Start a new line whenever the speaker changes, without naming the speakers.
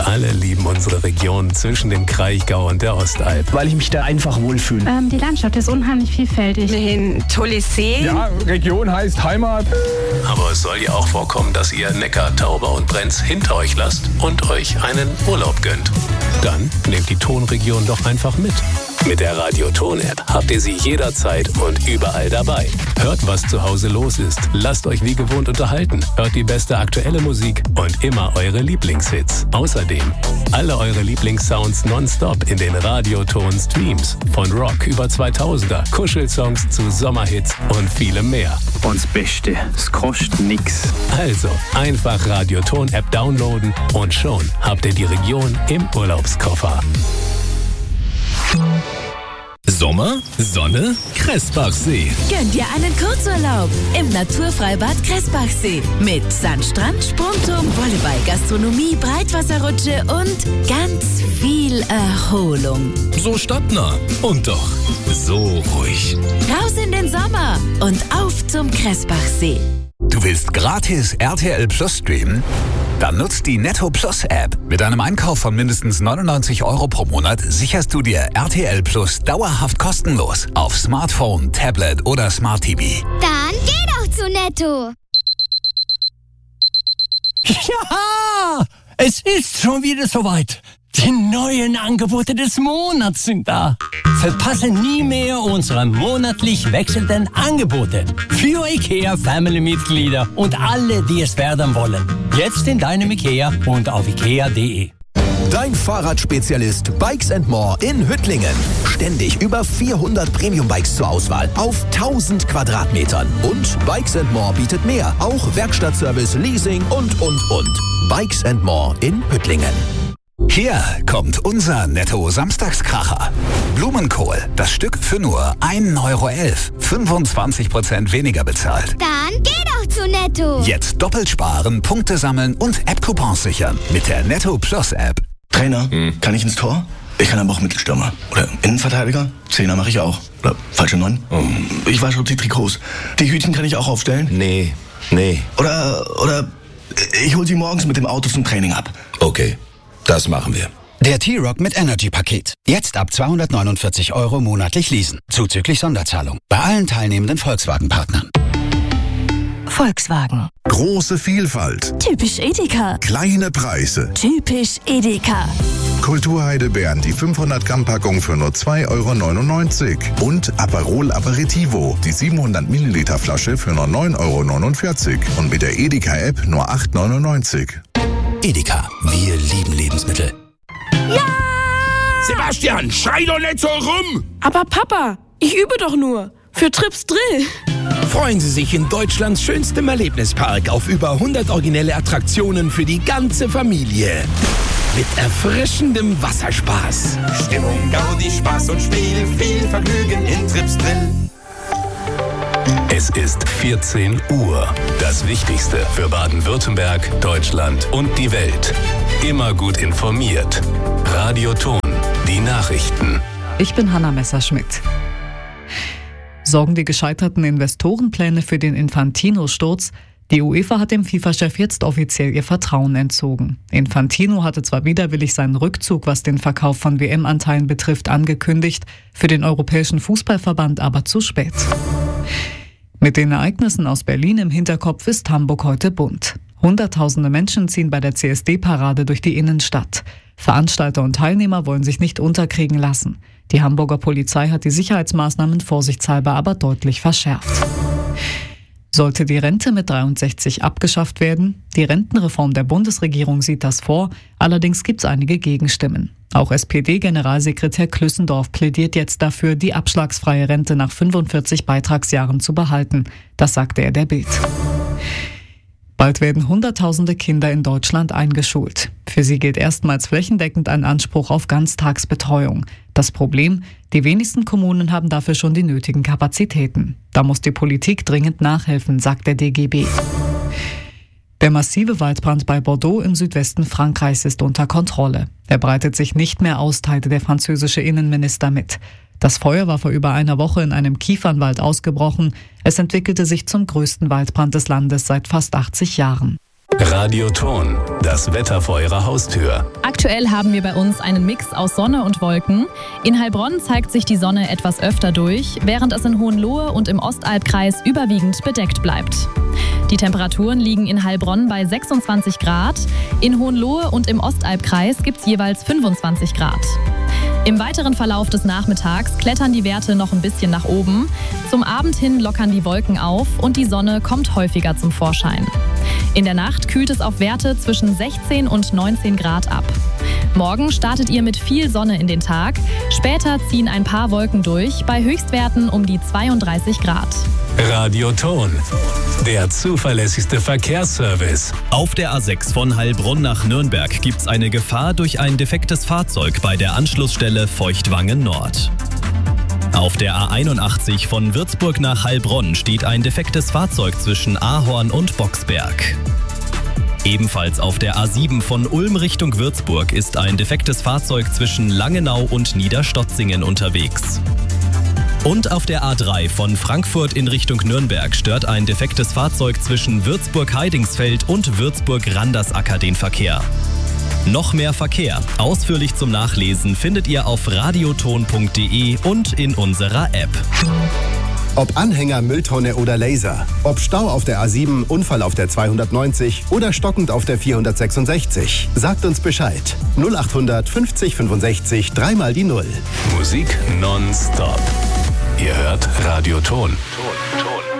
Alle lieben unsere Region zwischen dem Kraichgau und der Ostalb.
Weil ich mich da einfach wohlfühle.
Die Landschaft ist unheimlich vielfältig.
Ein tolles See.
Ja, Region heißt Heimat.
Aber es soll ja auch vorkommen, dass ihr Neckar, Tauber und Brenz hinter euch lasst und euch einen Urlaub gönnt. Dann nehmt die Tonregion doch einfach mit. Mit der Radio-Ton-App habt ihr sie jederzeit und überall dabei. Hört, was zu Hause los ist. Lasst euch wie gewohnt unterhalten. Hört die beste aktuelle Musik und immer eure Lieblingshits. Außerdem alle eure Lieblingssounds nonstop in den Radio-Ton-Streams. Von Rock über 2000er, Kuschelsongs zu Sommerhits und vielem mehr.
Und das Beste, es kostet nix.
Also einfach Radio-Ton-App downloaden und schon habt ihr die Region im Urlaubskoffer.
Sommer, Sonne, Kressbachsee.
Gönn dir einen Kurzurlaub im Naturfreibad Kressbachsee. Mit Sandstrand, Sprungturm, Volleyball, Gastronomie, Breitwasserrutsche und ganz viel Erholung.
So stadtnah und doch so ruhig.
Raus in den Sommer und auf zum Kressbachsee.
Du willst gratis RTL Plus streamen? Dann nutzt die Netto Plus App. Mit einem Einkauf von mindestens 99 € pro Monat sicherst du dir RTL Plus dauerhaft kostenlos auf Smartphone, Tablet oder Smart TV.
Dann geh doch zu Netto.
Ja, es ist schon wieder soweit. Die neuen Angebote des Monats sind da. Verpasse nie mehr unsere monatlich wechselnden Angebote für IKEA-Family-Mitglieder und alle, die es werden wollen. Jetzt in deinem IKEA und auf ikea.de.
Dein Fahrradspezialist Bikes & More in Hüttlingen. Ständig über 400 Premium-Bikes zur Auswahl auf 1000 Quadratmetern. Und Bikes & More bietet mehr, auch Werkstattservice, Leasing und. Bikes & More in Hüttlingen.
Hier kommt unser Netto-Samstagskracher. Blumenkohl, das Stück für nur 1,11 €. 25% weniger bezahlt.
Dann geh doch zu Netto.
Jetzt doppelt sparen, Punkte sammeln und App-Coupons sichern mit der Netto Plus App.
Trainer, kann ich ins Tor? Ich kann aber auch Mittelstürmer. Oder Innenverteidiger? Zehner mache ich auch. Oder falsche 9? Ich wasche die Trikots. Die Hütchen kann ich auch aufstellen?
Nee.
Oder ich hol sie morgens mit dem Auto zum Training ab.
Okay, das machen wir.
Der T-Rock mit Energy-Paket. Jetzt ab 249 € monatlich leasen. Zuzüglich Sonderzahlung. Bei allen teilnehmenden Volkswagen-Partnern.
Volkswagen.
Große Vielfalt.
Typisch Edeka.
Kleine Preise.
Typisch Edeka.
Kulturheidelbeeren, die 500-Gramm-Packung für nur 2,99 € und Aperol Aperitivo, die 700 Milliliter Flasche für nur 9,49 € und mit der Edeka-App nur 8,99 €.
Edeka, wir lieben Lebensmittel.
Ja!
Sebastian, schrei doch nicht so rum!
Aber Papa, ich übe doch nur. Für Trips Drill.
Freuen Sie sich in Deutschlands schönstem Erlebnispark auf über 100 originelle Attraktionen für die ganze Familie. Mit erfrischendem Wasserspaß.
Stimmung, Gaudi, Spaß und Spiel, viel Vergnügen in Trips Drill.
Es ist 14 Uhr. Das Wichtigste für Baden-Württemberg, Deutschland und die Welt. Immer gut informiert. Radio Ton, die Nachrichten.
Ich bin Hanna Messerschmidt. Sorgen die gescheiterten Investorenpläne für den Infantino-Sturz? Die UEFA hat dem FIFA-Chef jetzt offiziell ihr Vertrauen entzogen. Infantino hatte zwar widerwillig seinen Rückzug, was den Verkauf von WM-Anteilen betrifft, angekündigt, für den Europäischen Fußballverband aber zu spät. Mit den Ereignissen aus Berlin im Hinterkopf ist Hamburg heute bunt. Hunderttausende Menschen ziehen bei der CSD-Parade durch die Innenstadt. Veranstalter und Teilnehmer wollen sich nicht unterkriegen lassen. Die Hamburger Polizei hat die Sicherheitsmaßnahmen vorsichtshalber aber deutlich verschärft. Sollte die Rente mit 63 abgeschafft werden? Die Rentenreform der Bundesregierung sieht das vor, allerdings gibt es einige Gegenstimmen. Auch SPD-Generalsekretär Klüssendorf plädiert jetzt dafür, die abschlagsfreie Rente nach 45 Beitragsjahren zu behalten. Das sagte er der Bild. Bald werden Hunderttausende Kinder in Deutschland eingeschult. Für sie gilt erstmals flächendeckend ein Anspruch auf Ganztagsbetreuung. Das Problem: Die wenigsten Kommunen haben dafür schon die nötigen Kapazitäten. Da muss die Politik dringend nachhelfen, sagt der DGB. Der massive Waldbrand bei Bordeaux im Südwesten Frankreichs ist unter Kontrolle. Er breitet sich nicht mehr aus, teilte der französische Innenminister mit. Das Feuer war vor über einer Woche in einem Kiefernwald ausgebrochen. Es entwickelte sich zum größten Waldbrand des Landes seit fast 80 Jahren.
Radioton, das Wetter vor Ihrer Haustür.
Aktuell haben wir bei uns einen Mix aus Sonne und Wolken. In Heilbronn zeigt sich die Sonne etwas öfter durch, während es in Hohenlohe und im Ostalbkreis überwiegend bedeckt bleibt. Die Temperaturen liegen in Heilbronn bei 26 Grad, in Hohenlohe und im Ostalbkreis gibt es jeweils 25 Grad. Im weiteren Verlauf des Nachmittags klettern die Werte noch ein bisschen nach oben. Zum Abend hin lockern die Wolken auf und die Sonne kommt häufiger zum Vorschein. In der Nacht kühlt es auf Werte zwischen 16 und 19 Grad ab. Morgen startet ihr mit viel Sonne in den Tag. Später ziehen ein paar Wolken durch, bei Höchstwerten um die 32 Grad.
Radioton, der zuverlässigste Verkehrsservice.
Auf der A6 von Heilbronn nach Nürnberg gibt es eine Gefahr durch ein defektes Fahrzeug bei der Anschlussstelle Feuchtwangen Nord. Auf der A81 von Würzburg nach Heilbronn steht ein defektes Fahrzeug zwischen Ahorn und Boxberg. Ebenfalls auf der A7 von Ulm Richtung Würzburg ist ein defektes Fahrzeug zwischen Langenau und Niederstotzingen unterwegs. Und auf der A3 von Frankfurt in Richtung Nürnberg stört ein defektes Fahrzeug zwischen Würzburg-Heidingsfeld und Würzburg-Randersacker den Verkehr. Noch mehr Verkehr, ausführlich zum Nachlesen, findet ihr auf radioton.de und in unserer App.
Ob Anhänger, Mülltonne oder Laser, ob Stau auf der A7, Unfall auf der 290 oder stockend auf der 466, sagt uns Bescheid. 0800 50 65 3 die 0.
Musik nonstop. Ihr hört Radioton.